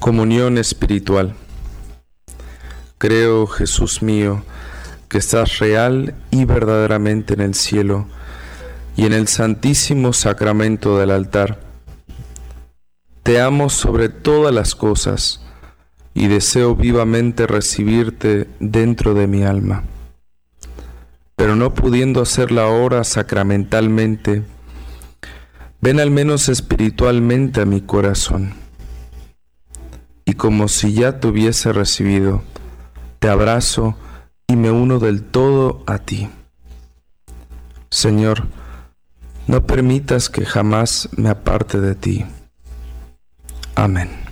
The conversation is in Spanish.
Comunión espiritual. Creo, Jesús mío, que estás real y verdaderamente en el cielo y en el santísimo sacramento del altar. Te amo sobre todas las cosas y deseo vivamente recibirte dentro de mi alma. Pero no pudiendo hacerlo ahora sacramentalmente, ven al menos espiritualmente a mi corazón. Y como si ya te hubiese recibido, te abrazo y me uno del todo a ti. Señor, no permitas que jamás me aparte de ti. Amén.